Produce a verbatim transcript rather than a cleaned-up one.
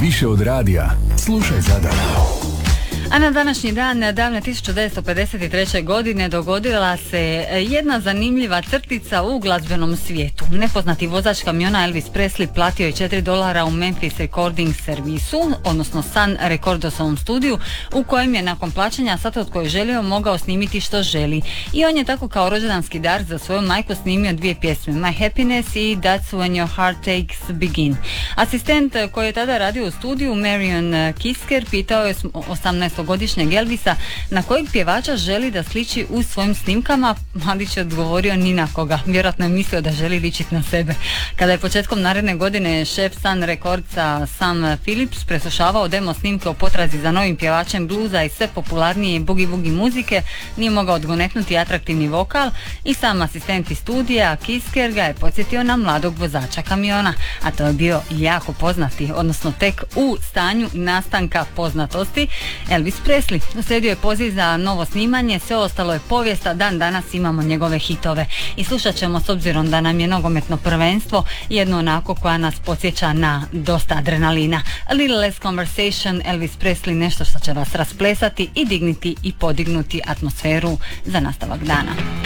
Više od radija. Slušaj Zadar. A na današnji dan, davne tisuću devetsto pedeset treće. godine, dogodila se jedna zanimljiva crtica u glazbenom svijetu. Nepoznati vozač kamiona Elvis Presley platio je četiri dolara u Memphis Recording servisu, odnosno Sun Recordosovom studiju, u kojem je nakon plaćanja sata od koje želio mogao snimiti što želi. I on je tako kao rođendanski dar za svoju majku snimio dvije pjesme, My Happiness i That's When Your Heart Takes Begin. Asistent koji je tada radio u studiju, Marion Kisker, pitao je osamnaestogodišnjeg Elvisa na kojeg pjevača želi da sliči u svojim snimkama. Mladić je odgovorio ni na koga, vjerojatno je mislio da želi ličiti na sebe. Kada je početkom naredne godine šef Sun Recordsa Sam Phillips preslušavao demo snimke o potrazi za novim pjevačem bluza i sve popularnije boogie-woogie muzike, nije mogao odgonetnuti atraktivni vokal i sam asistent iz studija Kisker ga je podsjetio na mladog vozača kamiona, a to je bio jako poznati, odnosno tek u stanju nastanka poznatosti, Elvis Presley. Uslijedio je poziv za novo snimanje, sve ostalo je povijest, a dan danas imamo njegove hitove. I slušat ćemo, s obzirom da nam je nogometno prvenstvo, jedno onako koja nas podsjeća na dosta adrenalina. A Little Less Conversation, Elvis Presley, nešto što će vas rasplesati i digniti i podignuti atmosferu za nastavak dana.